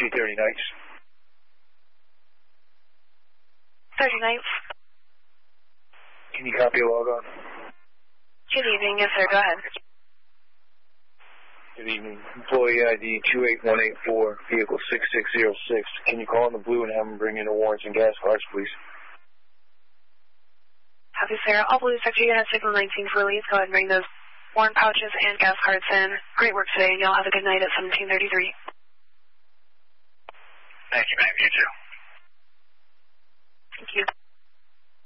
230 Nights. 30 Nights. Can you copy a log on? Good evening, yes sir, go ahead. Good evening. Employee ID 28184, vehicle 6606. Can you call in the blue and have them bring in the warrants and gas cards, please? Copy, sir. All blue sector unit signal 19 for release. Go ahead and bring those warrant pouches and gas cards in. Great work today, and y'all have a good night at 1733. Thank you, ma'am. You too. Thank you.